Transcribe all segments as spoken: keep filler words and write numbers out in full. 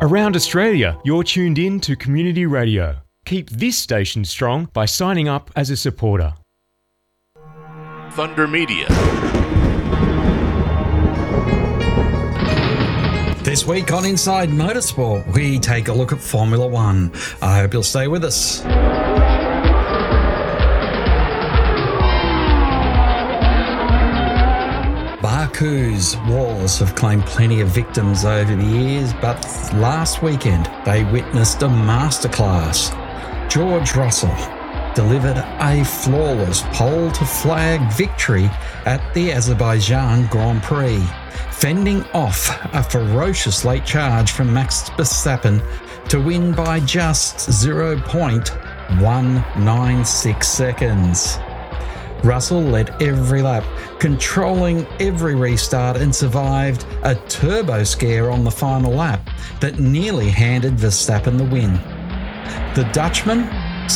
Around Australia, you're tuned in to Community Radio. Keep this station strong by signing up as a supporter. Thunder Media. This week on Inside Motorsport, we take a look at Formula One. I hope you'll stay with us. Baku's walls have claimed plenty of victims over the years, but last weekend they witnessed a masterclass. George Russell delivered a flawless pole-to-flag victory at the Azerbaijan Grand Prix, fending off a ferocious late charge from Max Verstappen to win by just zero point one nine six seconds. Russell led every lap, controlling every restart, and survived a turbo scare on the final lap that nearly handed Verstappen the win. The Dutchman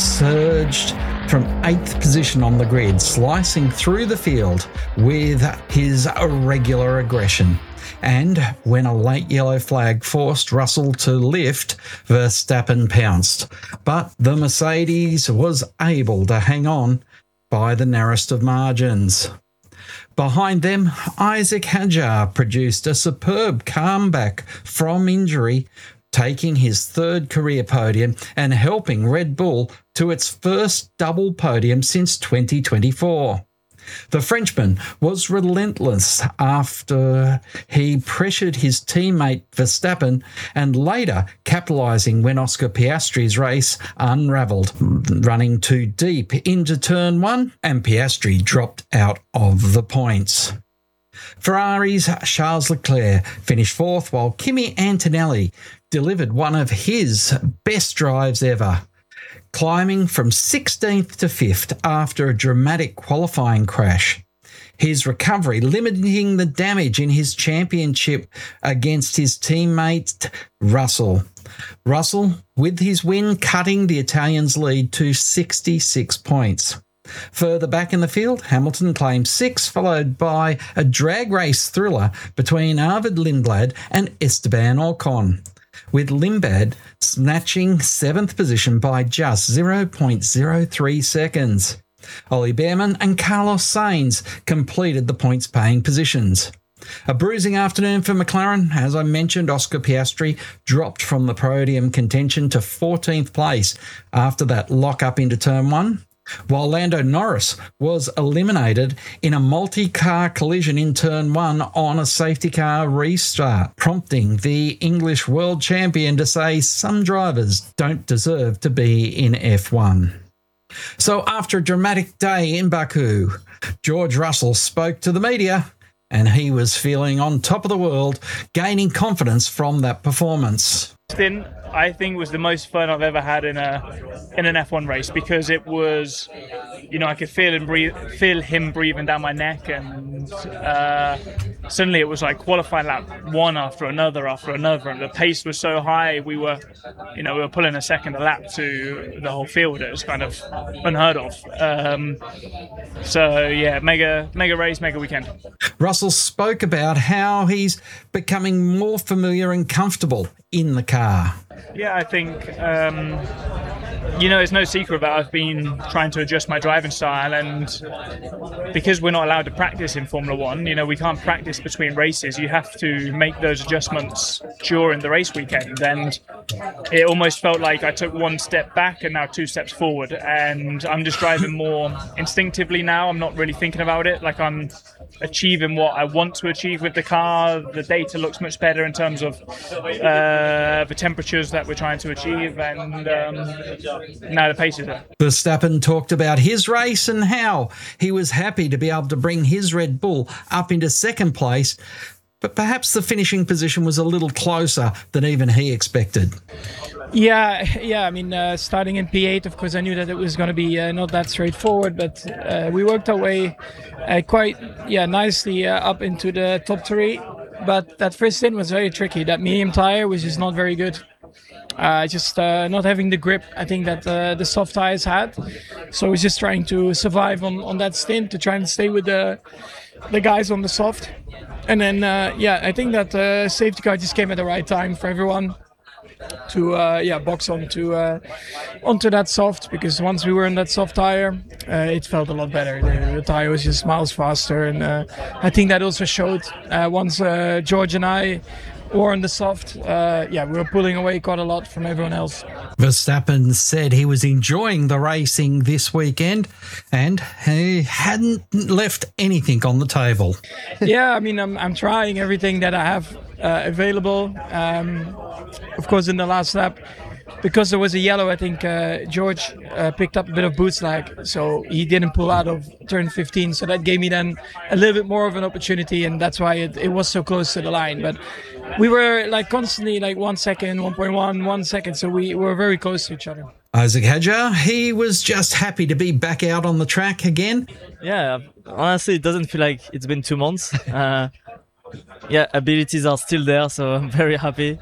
surged from eighth position on the grid, slicing through the field with his irregular aggression. And when a late yellow flag forced Russell to lift, Verstappen pounced. But the Mercedes was able to hang on by the narrowest of margins. Behind them, Isaac Hadjar produced a superb comeback from injury, taking his third career podium and helping Red Bull to its first double podium since twenty twenty-four. The Frenchman was relentless after he pressured his teammate Verstappen and later capitalising when Oscar Piastri's race unravelled, running too deep into turn one, and Piastri dropped out of the points. Ferrari's Charles Leclerc finished fourth, while Kimi Antonelli delivered one of his best drives ever, climbing from sixteenth to fifth after a dramatic qualifying crash. His recovery limiting the damage in his championship against his teammate Russell. Russell, with his win, cutting the Italian's lead to sixty-six points. Further back in the field, Hamilton claimed six, followed by a drag race thriller between Arvid Lindblad and Esteban Ocon, with Lindblad snatching seventh position by just zero point zero three seconds. Ollie Behrman and Carlos Sainz completed the points-paying positions. A bruising afternoon for McLaren. As I mentioned, Oscar Piastri dropped from the podium contention to fourteenth place after that lock-up into turn one, while Lando Norris was eliminated in a multi-car collision in turn one on a safety car restart, prompting the English world champion to say some drivers don't deserve to be in F one. So after a dramatic day in Baku, George Russell spoke to the media and he was feeling on top of the world, gaining confidence from that performance. Stint, I think, was the most fun I've ever had in a in an F one race, because it was, you know, I could feel him breathe, feel him breathing down my neck, and uh, suddenly it was like qualifying lap one after another after another, and the pace was so high. We were, you know, we were pulling a second a lap to the whole field. It was kind of unheard of. Um, so yeah, mega mega race, mega weekend. Russell spoke about how he's becoming more familiar and comfortable in the car. Yeah, I think, um, you know, it's no secret that I've been trying to adjust my driving style, and because we're not allowed to practice in Formula One, you know, we can't practice between races. You have to make those adjustments during the race weekend, and it almost felt like I took one step back and now two steps forward, and I'm just driving more instinctively now. I'm not really thinking about it. Like, I'm achieving what I want to achieve with the car. The data looks much better in terms of uh, the temperatures that we're trying to achieve, and um, now the pace is there. Verstappen talked about his race and how he was happy to be able to bring his Red Bull up into second place, but perhaps the finishing position was a little closer than even he expected. Yeah, yeah. I mean, uh, starting in P eight, of course, I knew that it was going to be uh, not that straightforward, but uh, we worked our way uh, quite, yeah, nicely uh, up into the top three. But that first stint was very tricky. That medium tire was just not very good. Uh, just uh, not having the grip, I think, that uh, the soft tires had. So I was just trying to survive on, on that stint, to try and stay with the the guys on the soft. And then, uh, yeah, I think that uh, safety car just came at the right time for everyone. to uh, yeah box onto uh, onto that soft, because once we were in that soft tire, uh, it felt a lot better. The, the tire was just miles faster, and uh, I think that also showed uh, once uh, George and I were on the soft. Uh, yeah, we were pulling away quite a lot from everyone else. Verstappen said he was enjoying the racing this weekend and he hadn't left anything on the table. Yeah, I mean, I'm I'm trying everything that I have uh, available. Um, of course, in the last lap, because there was a yellow, I think uh, George uh, picked up a bit of boot slack, so he didn't pull out of turn fifteen. So that gave me then a little bit more of an opportunity, and that's why it, it was so close to the line. But we were like constantly like one second, one point one, one second, so we were very close to each other. Isaac Hadjar, he was just happy to be back out on the track again. Yeah, honestly, it doesn't feel like it's been two months. Uh, yeah, abilities are still there, so I'm very happy.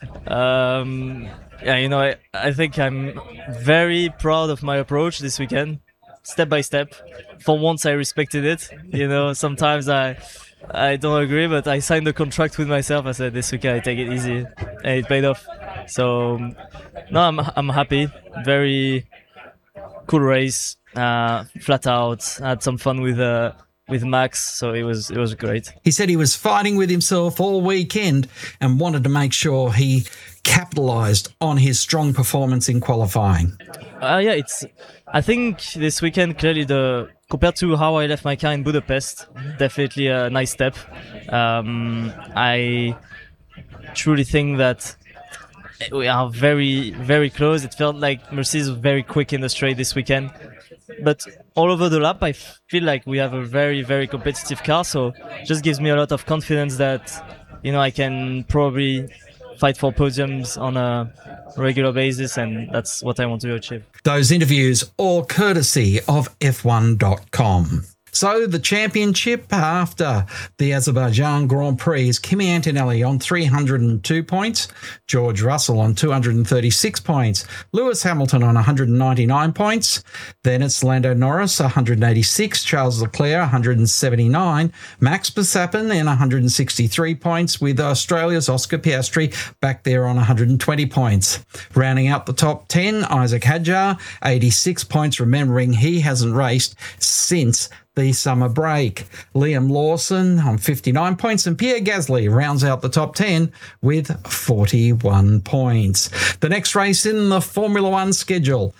Um, yeah, you know, I, I think I'm very proud of my approach this weekend, step by step. For once, I respected it. You know, sometimes I I don't agree, but I signed a contract with myself. I said this weekend I take it easy, and it paid off. So, no, I'm I'm happy. Very cool race, uh, flat out. Had some fun with uh, with Max, so it was it was great. He said he was fighting with himself all weekend and wanted to make sure he capitalised on his strong performance in qualifying. Uh, yeah, it's. I think this weekend clearly the compared to how I left my car in Budapest, definitely a nice step. Um, I truly think that we are very very close. It felt like Mercedes was very quick in the straight this weekend. But all over the lap, I feel like we have a very, very competitive car. So it just gives me a lot of confidence that, you know, I can probably fight for podiums on a regular basis. And that's what I want to achieve. Those interviews all courtesy of F one dot com. So the championship after the Azerbaijan Grand Prix is Kimi Antonelli on three hundred two points, George Russell on two hundred thirty-six points, Lewis Hamilton on one hundred ninety-nine points, then it's Lando Norris one hundred eighty-six, Charles Leclerc one hundred seventy-nine, Max Verstappen in one hundred sixty-three points, with Australia's Oscar Piastri back there on one hundred twenty points. Rounding out the top ten, Isaac Hadjar, eighty-six points, remembering he hasn't raced since the summer break. Liam Lawson on fifty-nine points, and Pierre Gasly rounds out the top ten with forty-one points. The next race in the Formula One schedule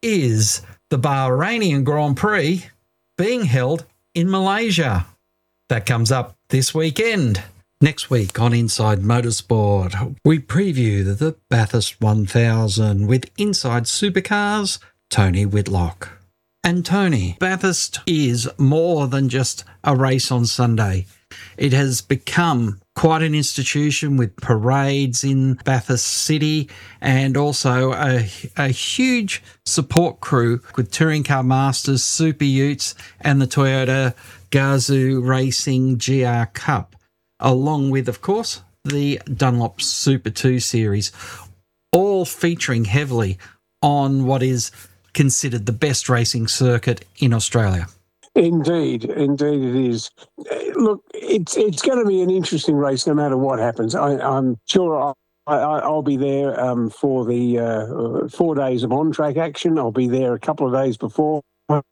is the Bahrainian Grand Prix being held in Malaysia. That comes up this weekend. Next week on Inside Motorsport, we preview the Bathurst one thousand with Inside Supercars, Tony Whitlock. And Tony, Bathurst is more than just a race on Sunday. It has become quite an institution with parades in Bathurst City and also a, a huge support crew with Touring Car Masters, Super Utes and the Toyota Gazoo Racing G R Cup, along with, of course, the Dunlop Super two Series, all featuring heavily on what is considered the best racing circuit in Australia. Indeed, indeed it is. Look, it's it's going to be an interesting race no matter what happens. I, I'm sure I'll, I, I'll be there um, for the uh, four days of on-track action. I'll be there a couple of days before,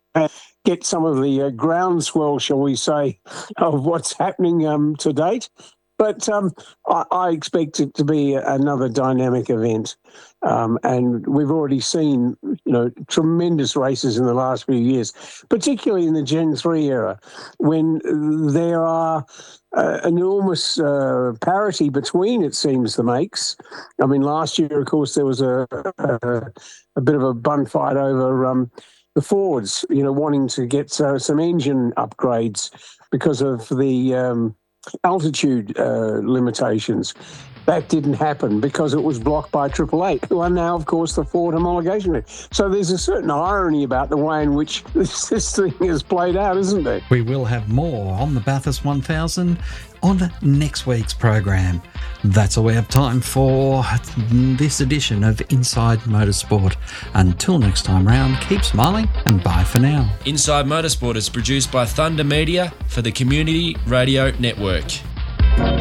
get some of the uh, groundswell, shall we say, of what's happening um, to date. But um, I, I expect it to be another dynamic event. Um, and we've already seen, you know, tremendous races in the last few years, particularly in the Gen three era, when there are uh, enormous uh, parity between, it seems, the makes. I mean, last year, of course, there was a, a, a bit of a bun fight over um, the Fords, you know, wanting to get uh, some engine upgrades because of the Um, altitude uh, limitations. That didn't happen because it was blocked by Triple Eight, who are now, of course, the Ford homologation. So there's a certain irony about the way in which this, this thing is played out, isn't there? We will have more on the Bathurst one thousand on next week's program. That's all we have time for this edition of Inside Motorsport. Until next time round, keep smiling and bye for now. Inside Motorsport is produced by Thunder Media for the Community Radio Network.